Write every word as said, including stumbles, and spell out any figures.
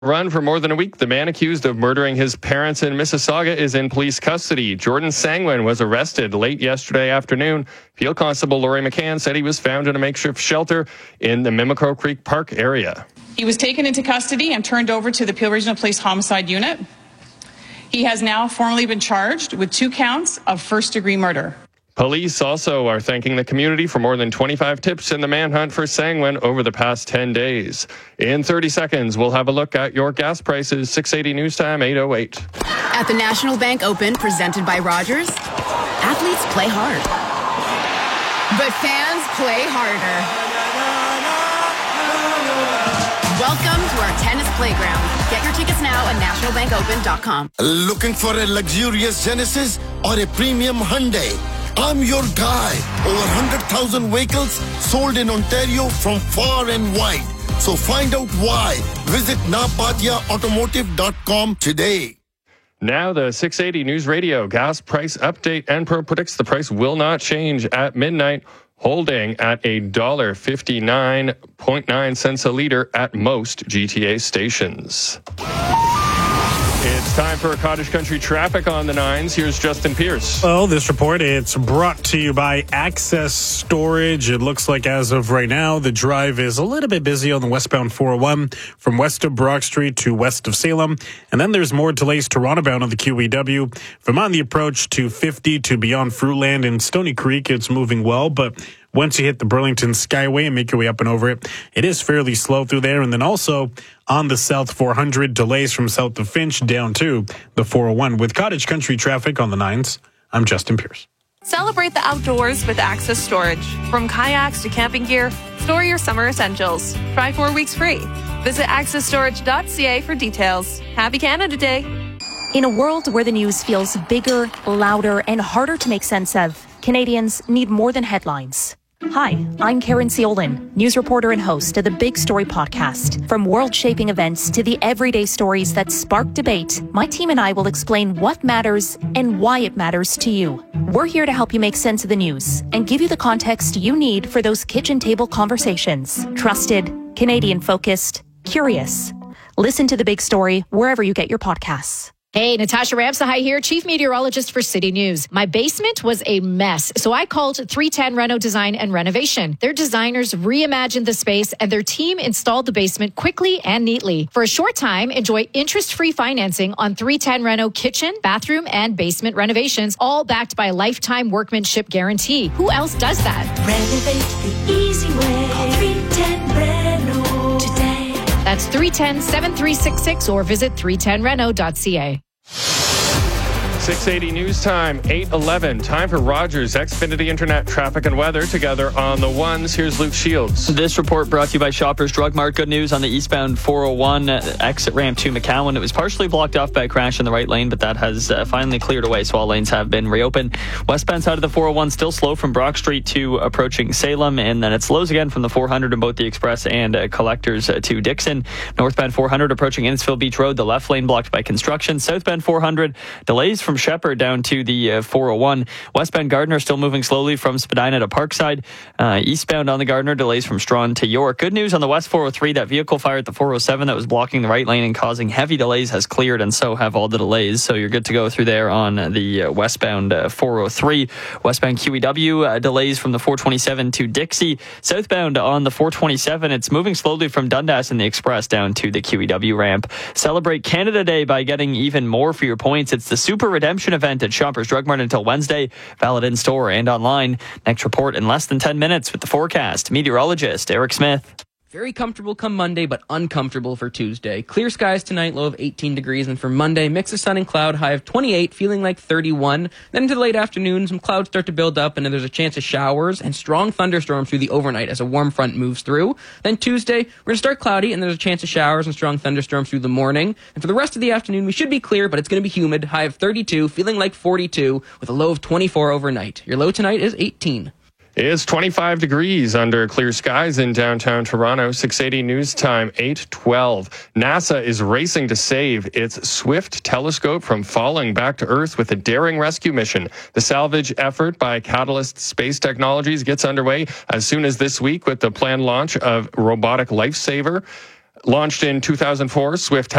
Run for more than a week, the man accused of murdering his parents in Mississauga is in police custody. Jordan Sangwin was arrested late yesterday afternoon. Field Constable Laurie McCann said he was found in a makeshift shelter in the Mimico Creek Park area. He was taken into custody and turned over to the Peel Regional Police Homicide Unit. He has now formally been charged with two counts of first-degree murder. Police also are thanking the community for more than twenty-five tips in the manhunt for Sangwin over the past ten days. In thirty seconds, we'll have a look at your gas prices. six eighty News Time, eight oh eight. At the National Bank Open, presented by Rogers, athletes play hard, but fans play harder. Welcome to our tennis playground. Get your tickets now at national bank open dot com. Looking for a luxurious Genesis or a premium Hyundai? I'm your guy. Over one hundred thousand vehicles sold in Ontario from far and wide. So find out why. Visit napatia automotive dot com today. Now the six eighty News Radio gas price update. Enpro predicts the price will not change at midnight, holding at a one dollar fifty-nine point nine cents a litre at most G T A stations. It's time for Cottage Country traffic on the nines. Here's Justin Pierce. Well, this report, it's brought to you by Access Storage. It looks like as of right now, the drive is a little bit busy on the westbound four oh one from west of Brock Street to west of Salem. And then there's more delays Toronto bound on the Q E W. From on the approach to fifty to beyond Fruitland and Stony Creek, it's moving well, but once you hit the Burlington Skyway and make your way up and over it, it is fairly slow through there. And then also on the South four hundred, delays from south of Finch down to the four oh one. With Cottage Country traffic on the nines, I'm Justin Pierce. Celebrate the outdoors with Access Storage. From kayaks to camping gear, store your summer essentials. Try four weeks free. Visit access storage dot c a for details. Happy Canada Day. In a world where the news feels bigger, louder, and harder to make sense of, Canadians need more than headlines. Hi, I'm Karen Seolin, news reporter and host of the Big Story podcast. From world-shaping events to the everyday stories that spark debate, my team and I will explain what matters and why it matters to you. We're here to help you make sense of the news and give you the context you need for those kitchen table conversations. Trusted, Canadian-focused, curious. Listen to The Big Story wherever you get your podcasts. Hey, Natasha Ramsahai here, Chief Meteorologist for City News. My basement was a mess, so I called three ten Reno Design and Renovation. Their designers reimagined the space and their team installed the basement quickly and neatly. For a short time, enjoy interest-free financing on three ten Reno kitchen, bathroom, and basement renovations, all backed by a lifetime workmanship guarantee. Who else does that? Renovate the easy way. Call three ten Reno today. That's three one zero, seven three six six or visit three ten reno dot c a. six eighty News Time, eight eleven. Time for Rogers Xfinity Internet traffic and weather together on the ones. Here's Luke Shields. This report brought to you by Shoppers Drug Mart. Good news on the eastbound four oh one exit ramp to McCowan. It was partially blocked off by a crash in the right lane, but that has uh, finally cleared away, so all lanes have been reopened. Westbound side of the four oh one still slow from Brock Street to approaching Salem, and then it slows again from the four hundred in both the Express and uh, Collectors uh, to Dixon. Northbound four hundred approaching Innisfil Beach Road, the left lane blocked by construction. Southbound four hundred, delays from Shepherd down to the uh, four oh one. Westbound Gardiner still moving slowly from Spadina to Parkside. Uh, eastbound on the Gardiner, delays from Strawn to York. Good news on the West four oh three. That vehicle fire at the four oh seven that was blocking the right lane and causing heavy delays has cleared, and so have all the delays. So you're good to go through there on the uh, westbound uh, four oh three. Westbound Q E W, uh, delays from the four twenty-seven to Dixie. Southbound on the four twenty-seven, it's moving slowly from Dundas in the Express down to the Q E W ramp. Celebrate Canada Day by getting even more for your points. It's the Super Redemption event at Shoppers Drug Mart until Wednesday. Valid in store and online. Next report in less than ten minutes with the forecast. Meteorologist Eric Smith. Very comfortable come Monday, but uncomfortable for Tuesday. Clear skies tonight, low of eighteen degrees. And for Monday, mix of sun and cloud, high of twenty-eight, feeling like thirty-one. Then into the late afternoon, some clouds start to build up, and then there's a chance of showers and strong thunderstorms through the overnight as a warm front moves through. Then Tuesday, we're going to start cloudy, and there's a chance of showers and strong thunderstorms through the morning. And for the rest of the afternoon, we should be clear, but it's going to be humid, high of thirty-two, feeling like forty-two, with a low of twenty-four overnight. Your low tonight is eighteen. It's twenty-five degrees under clear skies in downtown Toronto. six eighty News Time, eight twelve. NASA is racing to save its Swift telescope from falling back to Earth with a daring rescue mission. The salvage effort by Catalyst Space Technologies gets underway as soon as this week with the planned launch of robotic Lifesaver. Launched in two thousand four, Swift